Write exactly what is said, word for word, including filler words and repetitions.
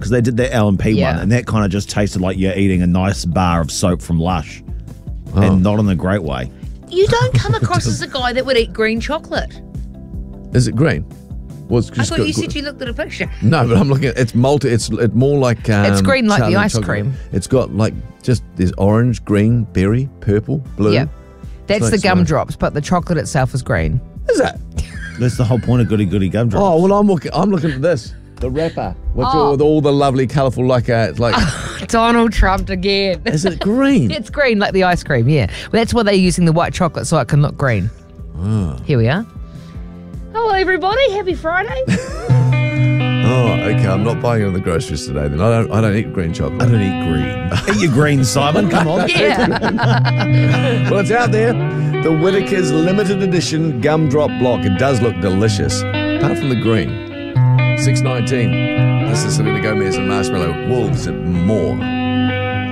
because they did that L and P Yeah. one, and that kind of just tasted like you're eating a nice bar of soap from Lush, Oh. and not in a great way. You don't come across as a guy that would eat green chocolate. Is it green? Well, it's I just thought got- you said you looked at a picture. No, but I'm looking at it's multi. It's it's more like um, It's green like the Charlie ice chocolate. cream. It's got like just there's orange, green, berry, purple, blue. Yeah. That's It's the like gumdrops, but the chocolate itself is green. Is that? That's the whole point of Goody Goody Gumdrops. Oh well, I'm looking. I'm looking at this. The wrapper, which Oh. all, with all the lovely, colourful, like uh, it's like. Donald Trump again. Is it green? It's green like the ice cream, yeah. Well, that's why they're using the white chocolate so it can look green. Oh. Here we are. Hello, everybody. Happy Friday. Oh, okay. I'm not buying it in the groceries today. Then I don't. I don't eat green chocolate. I don't eat green. Eat your green, Simon. Come on. Yeah. Well, it's out there. The Whittaker's limited edition gumdrop block. It does look delicious, apart from the green. six nineteen. This is Selena Gomez and Marshmallow Wolves and more.